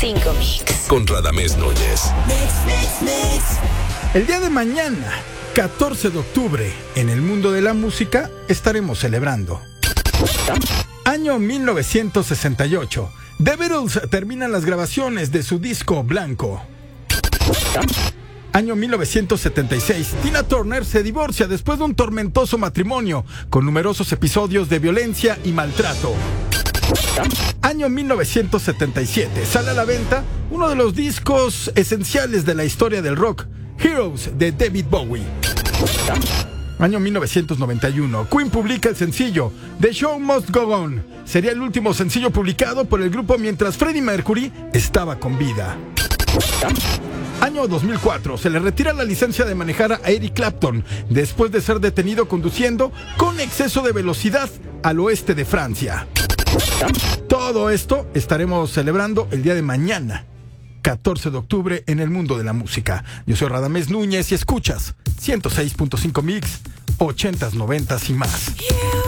100.5 Mix. Con Radamés Núñez. El día de mañana, 14 de octubre, en el mundo de la música, estaremos celebrando. Año 1968. The Beatles terminan las grabaciones de su disco Blanco. Año 1976. Tina Turner se divorcia después de un tormentoso matrimonio con numerosos episodios de violencia y maltrato. Año 1977. Sale a la venta uno de los discos esenciales de la historia del rock, Heroes, de David Bowie. Año 1991. Queen publica el sencillo The Show Must Go On. Sería el último sencillo publicado por el grupo mientras Freddie Mercury estaba con vida. Año 2004. Se le retira la licencia de manejar a Eric Clapton después de ser detenido conduciendo con exceso de velocidad al oeste de Francia. Todo esto estaremos celebrando el día de mañana, 14 de octubre, en el mundo de la música. Yo soy Radamés Núñez y escuchas 106.5 Mix, 80s, 90s y más.